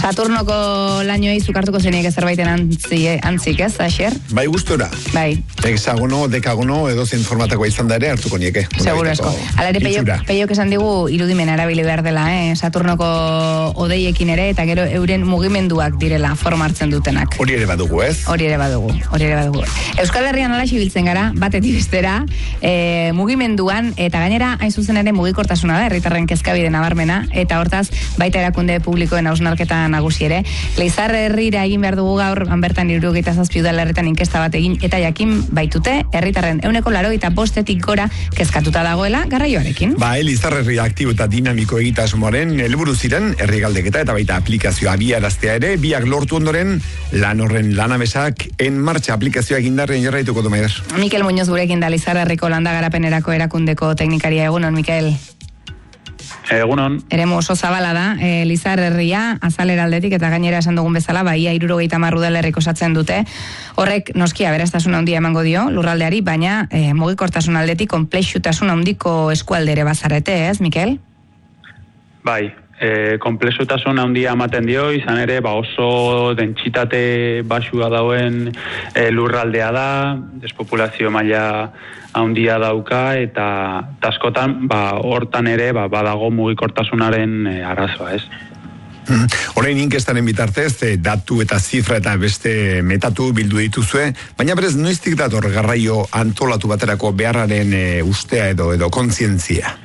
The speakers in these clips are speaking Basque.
Saturnoko lainoei zukartuko zeniek zerbaiten antzik, ez, Asier? Bai, gustora. Bai. Hexagono, dekagono, edo zein formatakoa izan da ere hartuko nieke. Seguro esko. Hala ere, peiok esan digu irudimena erabili behar dela, Saturnoko odeiekin ere, eta gero euren mugimenduak direla forma hartzen dutenak. Hori ere badugu, ez? Hori ere badugu. Euskal Herrian ala ibiltzen gara, batetik bestera, mugimenduan, eta gainera, hain zuzen ere mugikortasuna da, herritarren kezkabide nabarmena, eta hortaz, baita erakunde publikoen hausnarketa nagusi ere. Leizar herrira egin behar dugu gaur, bertan 77 udalerritan inkesta bat egin, eta jakin baitute, herritarren 85% gora kezkatuta dagoela garraioarekin. Leizar herria aktibo eta dinamiko egitasmoaren helburu ziren herri galdeketa eta baita aplikazioa abiaraztea ere, biak lortu ondoren lan horren lanabesak en martxa aplikazioa egindarren jarraituko du Maider. Mikel Muñoz gurekin da Leizar herriko landa garapenerako erakundeko teknikaria. Egunon, Mikel. Egunon. Eremu oso zabala da, Leizar herria, azalera aldetik, eta gainera esan dugun bezala, ia 70 udalerrik osatzen dute. Horrek noski aberastasuna handia emango dio lurraldeari, baina mugikortasun aldetik konplexutasun handiko eskualdere bazarete, ez, Mikel? Bai, konplexutasun handia ematen dio, izan ere, oso dentsitate basua dauen lurraldea da, despopulazio maila handia dauka, eta askotan, hortan ere, badago mugikortasunaren arazoa, ez? Orain inkestaren bitartez, datu eta zifra eta beste metatu bildu dituzue, baina berez noiztik dator garraio antolatu baterako beharraren ustea edo kontzientzia?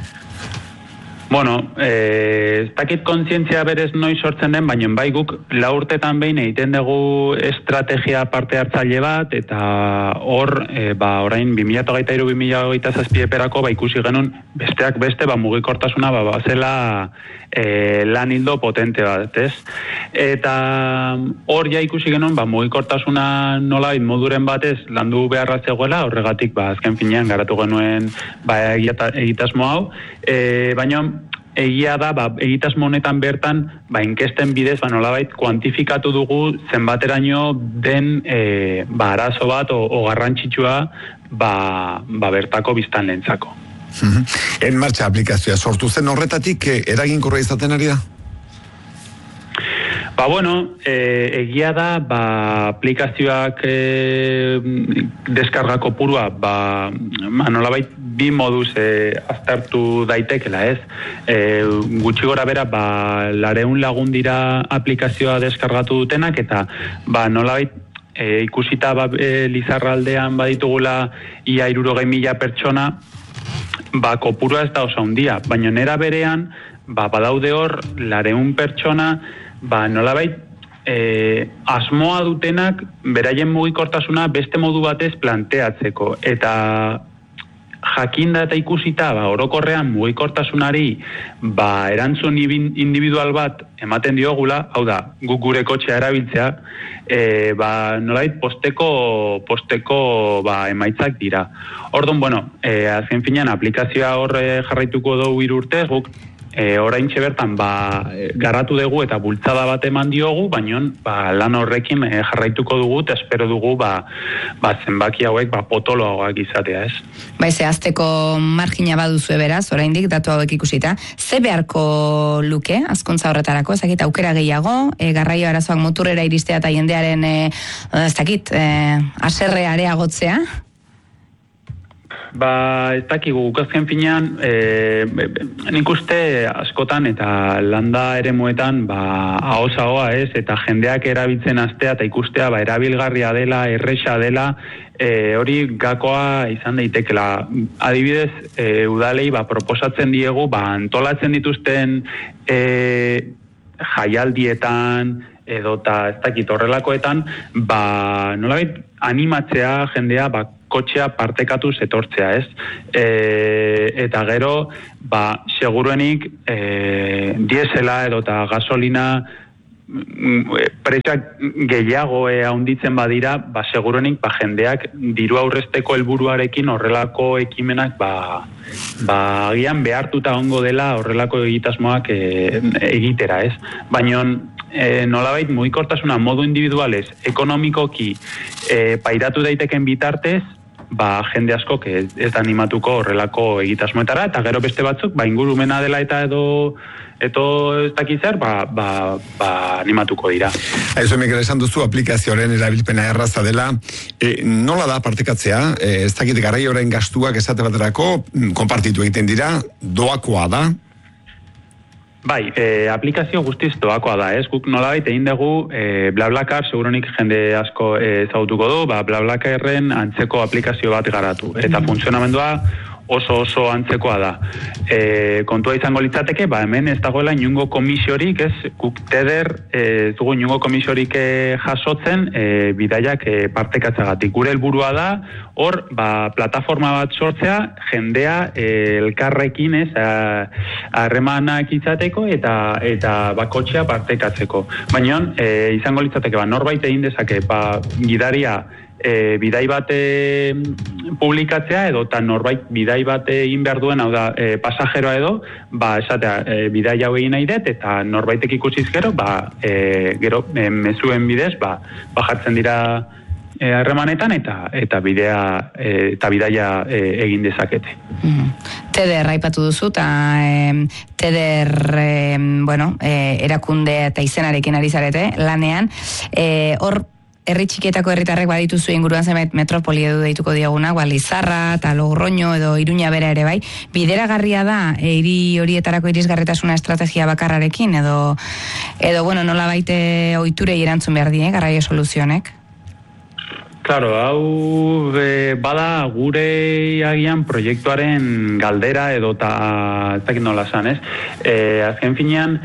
Bueno, ez dakit kontzientzia berez noiz sortzen den, baina bai guk 4 urtetan behin egiten dugu estrategia parte hartzaile bat, eta hor, orain 2023-2027 eperako ikusi genuen besteak beste, mugikortasuna zela lan hildo potente bat, ez? Eta hor ja ikusi genuen, mugikortasuna nolabait moduren batez landu beharra zegoela, horregatik azken finean garatu genuen egitasmo hau, baina egia da, egitasmo honetan bertan, inkesten bidez, nolabait kuantifikatu dugu zenbateraino den arazo bat o garrantzitsua bertako biztanleentzako. En martxa aplikazioa sortu zen horretatik eraginkorra izaten ari da? Egia da, aplikazioak deskarga kopurua, nolabait bi moduz aztertu daitekela, ez? Gutxi gora bera, 400 lagun dira aplikazioa deskargatu dutenak, eta nolabait ikusita Lizarraldean baditugula ia 60.000 pertsona, kopurua ez da oso handia, baina nera berean, badaude hor 400 pertsona, nolabait asmoa dutenak beraien mugikortasuna beste modu batez planteatzeko, eta jakinda eta ikusita orokorrean mugikortasunari erantzun individual bat ematen diogula, hau da, guk gure kotxea erabiltzea, nolabait posteko emaitzak dira. Orduan, azken finean aplikazioa hor jarraituko dugu 3 urtez, guk oraintxe bertan garatu dugu eta bultzada bat eman diogu, baina lan horrekin jarraituko dugu eta espero dugu zenbaki hauek potoloagoak izatea, ez? Zehazteko margina baduzue beraz, oraindik datu hauek ikusita, ze beharko luke hazkuntza horretarako, ez dakit aukera gehiago, garraio arazoak muturrera iristea eta jendearen ez dakit, haserre areagotzea? Ez dakigu, azken finean, nik uste askotan eta landa eremuetan ahosagoa, ez, eta jendeak erabiltzen astea eta ikustea erabilgarria dela, erresa dela, hori gakoa izan daitekela. Adibidez, udalei proposatzen diegu, antolatzen dituzten jaialdietan, edota ez dakit horrelakoetan, nolabait animatzea jendea kotxea partekatu etortzea, ez? Eta gero, seguruenik diesela edota gasolina prezioak gehiago handitzen badira, seguruenik jendeak diru aurrezteko helburuarekin horrelako ekimenak agian behartuta ongo dela horrelako egitasmoak egitera, ez? Baina nolabait mugikortasuna modu individualez, ekonomikoki pairatu daiteken bitartez, ba, jende asko ez da animatuko horrelako egitasmoetara, eta gero beste batzuk, ba, ingurumena dela eta edo ez dakit zer, animatuko dira. Aizu, Mikel, esan duzu aplikazioaren erabilpena erraza dela. Nola da partekatzea? Ez dakit garraioaren gastuak esate baterako konpartitu egiten dira, doakoa da? Bai, aplikazio guztiz doakoa da, ez? Guk nolabait egin dugu BlaBlaCar, seguronik jende asko ezagutuko du, BlaBlaCarren antzeko aplikazio bat garatu. Eta funtzionamendua oso antzekoa da. Kontua izango litzateke, hemen ez dagoela inungo komisiorik, ez, guk Tether ez dugu inungo komisiorik jasotzen bidaiak partekatzagatik. Gure helburua da, hor, plataforma bat sortzea, jendea elkarrekin, ez, harremanak izateko eta kotxea partekatzeko. Baina, izango litzateke, norbait egin dezake, gidaria bidai bat publikatzea edo eta norbait bidai bat egin behar duen, hau da, pasajeroa edo, esatea, bidai hau egin nahi dut, eta norbaitek ikusiz gero, gero, mezuen bidez, jartzen dira harremanetan eta bidaia egin dezakete. Tether aipatu duzu, eta Tether, erakunde eta izenarekin ari zarete, lanean, hor, herri txikietako herritarrek badituzu inguruan zenbait metropoli edo deituko diogunak, Lizarra eta Logroño edo Iruña bera ere bai. Bideragarria da hiri horietarako irisgarritasuna estrategia bakarrarekin edo nola baite ohiturei erantzun behar die garraio soluzionek? Claro, hau bada gure agian proiektuaren galdera edo eta ez dakit nola zan, ez? Azken finean,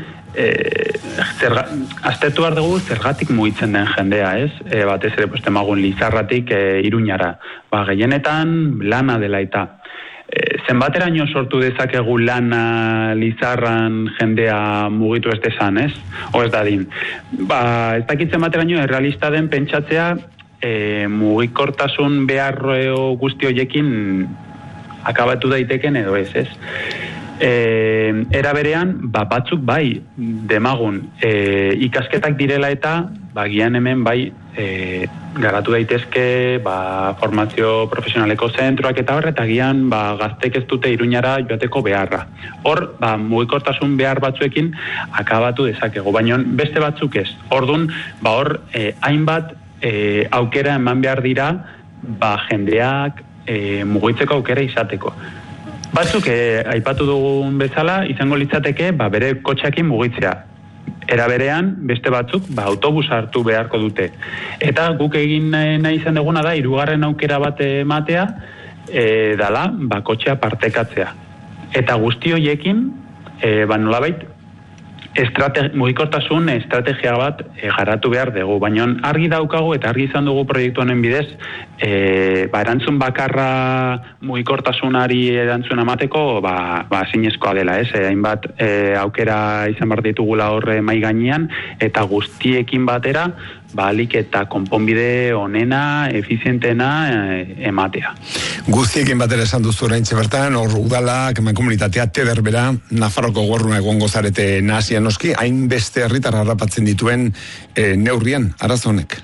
aztertu behar dugu zergatik mugitzen den jendea, ez? Batez ere, emagun Lizarratik Iruñara. Gehienetan lana dela eta. Zenbateraino sortu dezakegu lana Lizarran jendea mugitu ez desan, ez? O ez dadin. Ez dakit zenbateraino errealista den pentsatzea mugikortasun beharro guzti horiekin akabatu daiteken edo ez? Era berean, batzuk bai demagun ikasketak direla eta gian hemen bai garatu daitezke formazio profesionaleko zentroak eta hor, eta gian gaztek ez dute Iruñara joateko beharra. Hor, mugikortasun behar batzuekin akabatu dezakegu, baina beste batzuk ez. Ordun, hor, hainbat aukera eman behar dira jendeak mugitzeko aukera izateko. Batzuk, aipatu dugun bezala, izango litzateke, bere kotxeakin mugitzea. Era berean, beste batzuk, autobus hartu beharko dute. Eta guk egin nahi izan duguna da, 3. aukera bat ematea, dala, kotxea partekatzea. Eta guzti horiekin, nolabait, mugikortasun estrategia bat garatu behar dugu, baina argi daukagu eta argi izan dugu proiektu honen bidez, erantzun bakarra mugikortasunari erantzun emateko, zinezkoa dela, ez? Hainbat aukera izan behar ditugula horre mai gainean, eta guztiekin batera, alik eta konponbide onena, efizientena ematea. Guztiekin batera esan duzu oraintxe bertan, hor udalak, komunitatea, Tether bera, Nafarroko gobernua egongo zarete nahasian noski, hainbeste herritar harrapatzen dituen neurrian, arazo honek?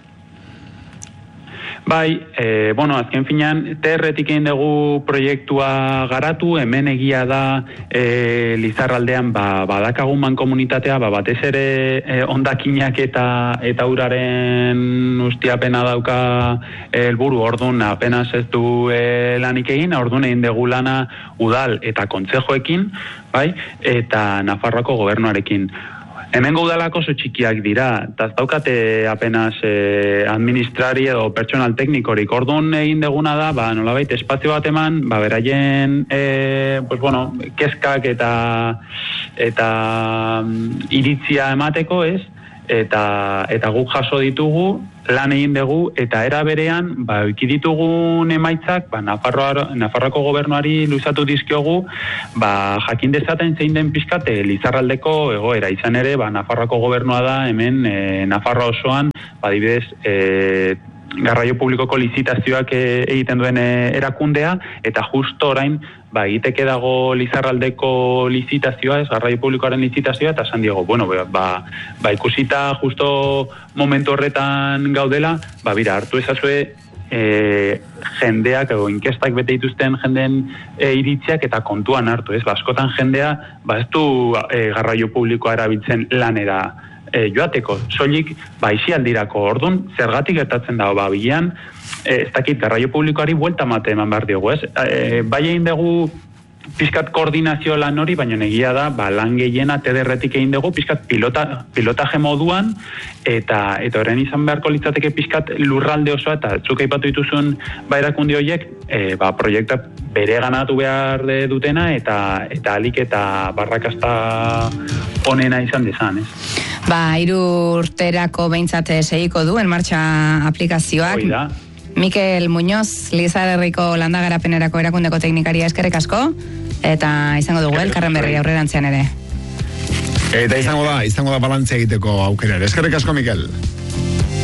Bai, azken finean, Tetherretik egin dugu proiektua garatu, hemen egia da Lizarraldean badakagun mankomunitatea, batez ere hondakinak eta uraren ustiapena dauka helburu, ordun apenas ez du lanik egin, ordun egin dugu lana udal eta kontzejoekin, bai, eta Nafarroako gobernuarekin. Hemengo udalak oso txikiak dira, eta ez daukate apenas administrari edo pertsonal teknikorik. Orduan egin deguna da, nolabait espazio bat eman, beraien kezkak eta iritzia emateko, ez? Eta guk jaso ditugu, lan egin dugu, eta era berean, iki ditugun emaitzak, Nafarroako gobernuari luzatu dizkiogu, jakin dezaten zein den pixkat Lizarraldeko egoera. Izan ere, Nafarroako gobernua da, hemen Nafarroa osoan, adibidez, garraio publikoko lizitazioak egiten duen erakundea, eta justo orain, egiteke dago Lizarraldeko lizitazioa, garraio publikoaren lizitazioa, eta esan diego, ikusita justo momentu horretan gaudela, bira, hartu ezazue jendeak edo inkestak bete dituzten jendeen iritziak eta kontuan hartu, ez? Askotan jendea, ez du garraio publikoa erabiltzen lanera joateko, soilik isialdirako. Ordun zergatik gertatzen da, bilean, ez dakit garraio publikoari buelta mate eman behar diogu, ez? Bai egin dugu pizkat koordinazio lan hori, baina egia da, lan gehiena tederretik egin dugu, pizkat pilotaje moduan, eta horren izan beharko litzateke pizkat lurralde osoa, eta zuk aipatu dituzun erakunde horiek, proiektuak bere ganatu behar dutena, eta alik eta barrakasta onena izan dezan, ez? 3 urterako behintzat segiko du, en martxa aplikazioak. Hoi da. Mikel Muñoz, Lizarrerriko landagarapenerako erakundeko teknikaria, eskerrik asko, eta izango dugu elkarren berri aurrerantzean ere. Eta izango da balantzea egiteko aukera. Eskerrik asko, Mikel.